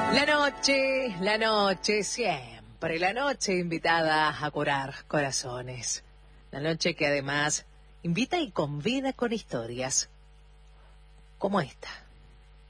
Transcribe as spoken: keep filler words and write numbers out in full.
La noche, la noche, siempre la noche invitada a curar corazones. La noche que además invita y convida con historias como esta.